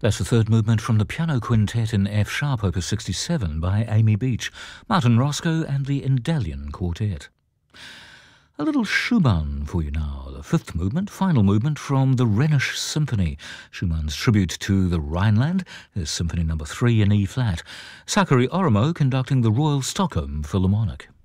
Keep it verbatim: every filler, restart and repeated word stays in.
That's the third movement from the Piano Quintet in F sharp, opus sixty-seven by Amy Beach, Martin Roscoe and the Endellion Quartet. A little Schumann for you now, the fifth movement, final movement from the Rhenish Symphony, Schumann's tribute to the Rhineland, his Symphony number three in E-flat. Sakari Oramo conducting the Royal Stockholm Philharmonic.